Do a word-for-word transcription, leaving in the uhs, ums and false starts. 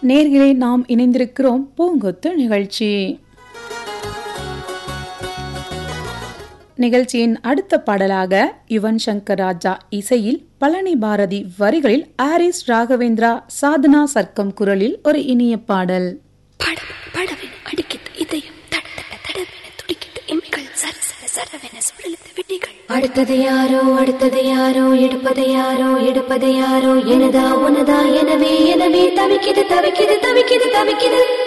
நேர்களே, நாம் இணைந்திருக்கிறோம் பூங்கொத்து நிகழ்ச்சி. நிகழ்ச்சியின் அடுத்த பாடலாக யுவன் சங்கர் ராஜா இசையில் பழனி பாரதி வரிகளில் ஆரிஸ் ராகவேந்திரா சாதனா சர்க்கம் குரலில் ஒரு இனிய பாடல். அடுத்தது யாரோ அடுத்தது யாரோ எடுப்பது யாரோ எடுப்பது யாரோ எனதா உனதா எனவே எனவே தவிக்குது தவிக்குது தவிக்குது தவிக்குது